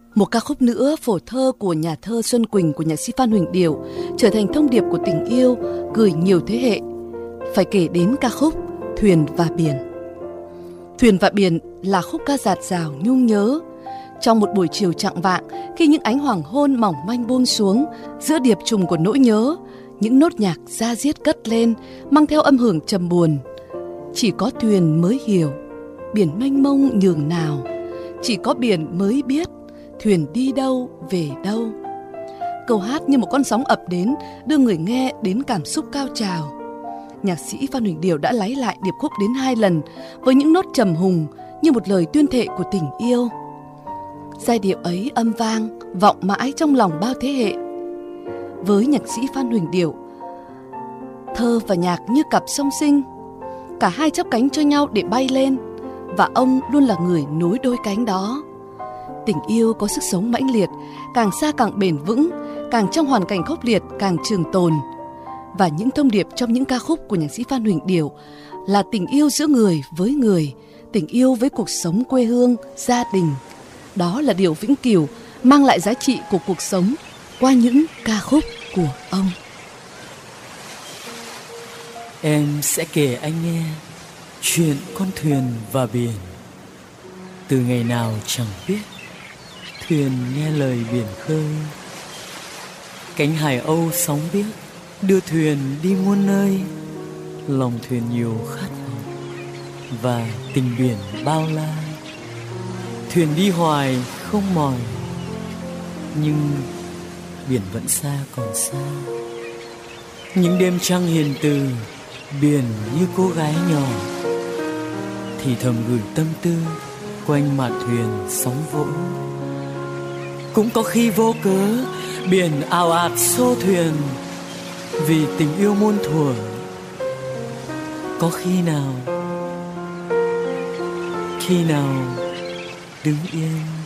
Một ca khúc nữa, phổ thơ của nhà thơ Xuân Quỳnh của nhạc sĩ Phan Huỳnh Điểu trở thành thông điệp của tình yêu gửi nhiều thế hệ. Phải kể đến ca khúc Thuyền và Biển. Thuyền và Biển là khúc ca dạt dào nhung nhớ. Trong một buổi chiều chạng vạng, khi những ánh hoàng hôn mỏng manh buông xuống, giữa điệp trùng của nỗi nhớ, những nốt nhạc da diết cất lên, mang theo âm hưởng trầm buồn. Chỉ có thuyền mới hiểu, biển mênh mông nhường nào. Chỉ có biển mới biết, thuyền đi đâu, về đâu. Câu hát như một con sóng ập đến, đưa người nghe đến cảm xúc cao trào. Nhạc sĩ Phan Huỳnh Điểu đã lấy lại điệp khúc đến 2 lần, với những nốt trầm hùng như một lời tuyên thệ của tình yêu. Giai điệu ấy âm vang, vọng mãi trong lòng bao thế hệ. Với nhạc sĩ Phan Huỳnh Điểu, thơ và nhạc như cặp song sinh, cả hai chắp cánh cho nhau để bay lên, và ông luôn là người nối đôi cánh đó. Tình yêu có sức sống mãnh liệt, càng xa càng bền vững, càng trong hoàn cảnh khốc liệt càng trường tồn. Và những thông điệp trong những ca khúc của nhạc sĩ Phan Huỳnh Điểu là tình yêu giữa người, tình yêu với cuộc sống quê hương, gia đình. Đó là điều vĩnh cửu, mang lại giá trị của cuộc sống qua những ca khúc của ông. Em sẽ kể anh nghe chuyện con thuyền và biển. Từ ngày nào chẳng biết, thuyền nghe lời biển khơi. Cánh hải âu sóng biếc đưa thuyền đi muôn nơi. Lòng thuyền nhiều khát vọng và tình biển bao la. Thuyền đi hoài không mỏi, nhưng biển vẫn xa còn xa. Những đêm trăng hiền từ, biển như cô gái nhỏ thì thầm gửi tâm tư quanh mạn thuyền sóng vỗ. Cũng có khi vô cớ biển ào ạt xô thuyền vì tình yêu muôn thuở. Có khi nào đứng yên